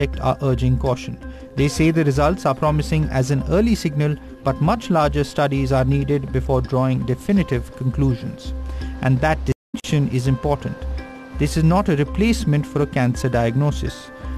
are urging caution. They say the results are promising as an early signal, but much larger studies are needed before drawing definitive conclusions. And that distinction is important. This is not a replacement for a cancer diagnosis.